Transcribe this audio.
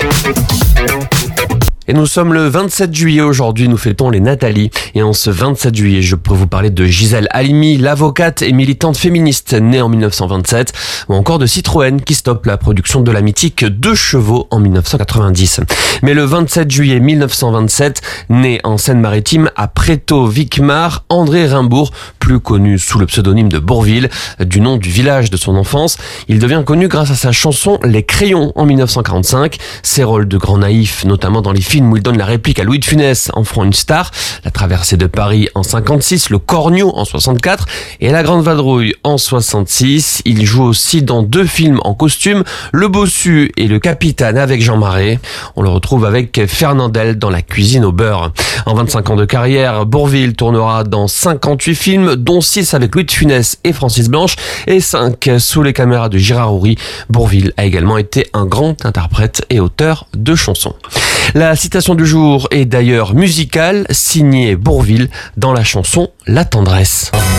Et nous sommes le 27 juillet aujourd'hui, nous fêtons les Nathalie. Et en ce 27 juillet, je peux vous parler de Gisèle Halimi, l'avocate et militante féministe née en 1927, ou encore de Citroën qui stoppe la production de la mythique 2 chevaux en 1990. Mais le 27 juillet 1927, né en Seine-Maritime à Prétot-Vicmar, André Rimbourg, plus connu sous le pseudonyme de Bourvil, du nom du village de son enfance. Il devient connu grâce à sa chanson Les Crayons en 1945, ses rôles de grand naïf, notamment dans les films où il donne la réplique à Louis de Funès en feront une star, La Traversée de Paris en 56, Le Cornio en 64 et La Grande Vadrouille en 66. Il joue aussi dans 2 films en costume, Le Bossu et Le Capitaine avec Jean Marais. On le retrouve avec Fernandel dans La Cuisine au beurre. En 25 ans de carrière, Bourvil tournera dans 58 films, dont 6 avec Louis de Funès et Francis Blanche et 5 sous les caméras de Gérard Houry. Bourvil a également été un grand interprète et auteur de chansons. La citation du jour est d'ailleurs musicale, signée Bourvil dans la chanson La Tendresse.